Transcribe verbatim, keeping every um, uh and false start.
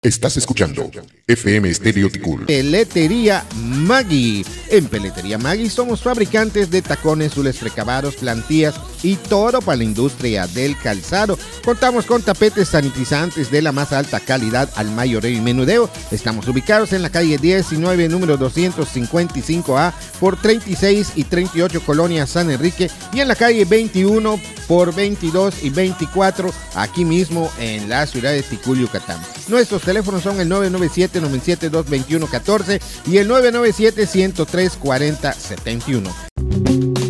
Estás escuchando F M Estéreo Ticul. Peletería Maggi. En Peletería Maggi somos fabricantes de tacones, zules recabados, plantillas y todo para la industria del calzado. Contamos con tapetes sanitizantes de la más alta calidad al mayoreo y menudeo. Estamos ubicados en la calle diecinueve, número doscientos cincuenta y cinco A por treinta y seis y treinta y ocho Colonia San Enrique, y en la calle veintiuno por veintidós y veinticuatro aquí mismo en la ciudad de Ticul, Yucatán. Nuestros teléfonos son el nueve nueve siete, nueve siete dos, dos uno uno cuatro y el nueve nueve siete, uno cero tres, cuatro cero siete uno.